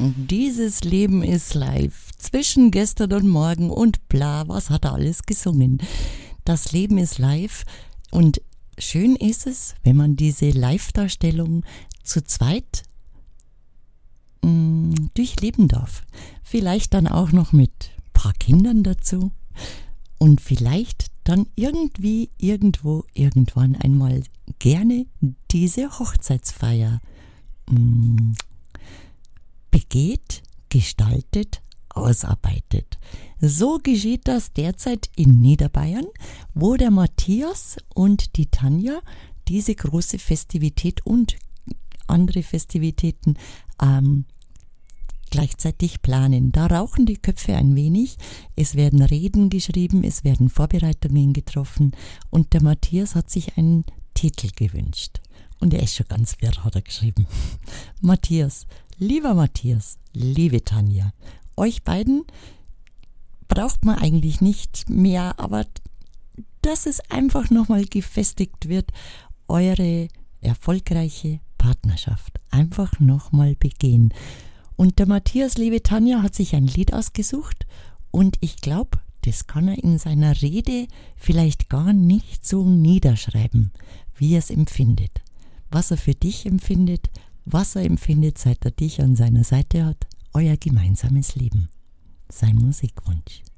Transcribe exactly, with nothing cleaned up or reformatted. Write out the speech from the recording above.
Dieses Leben ist live. Zwischen gestern und morgen und bla, was hat er alles gesungen? Das Leben ist live und schön ist es, wenn man diese Live-Darstellung zu zweit mh, durchleben darf. Vielleicht dann auch noch mit ein paar Kindern dazu und vielleicht dann irgendwie, irgendwo, irgendwann einmal gerne diese Hochzeitsfeier mh, begeht, gestaltet, ausarbeitet. So geschieht das derzeit in Niederbayern, wo der Matthias und die Tanja diese große Festivität und andere Festivitäten ähm, gleichzeitig planen. Da rauchen die Köpfe ein wenig, es werden Reden geschrieben, es werden Vorbereitungen getroffen und der Matthias hat sich einen Titel gewünscht. Und er ist schon ganz wirr, hat er geschrieben. Matthias, lieber Matthias, liebe Tanja, euch beiden braucht man eigentlich nicht mehr, aber dass es einfach nochmal gefestigt wird, eure erfolgreiche Partnerschaft einfach nochmal begehen. Und der Matthias, liebe Tanja, hat sich ein Lied ausgesucht und ich glaube, das kann er in seiner Rede vielleicht gar nicht so niederschreiben, wie er es empfindet. Was er für dich empfindet, was er empfindet, seit er dich an seiner Seite hat, euer gemeinsames Leben. Sein Musikwunsch.